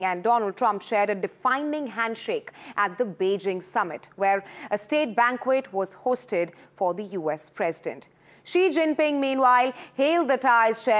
and Donald Trump shared a defining handshake at the Beijing summit, where a state banquet was hosted for the US president. Xi Jinping, meanwhile, hailed the ties shared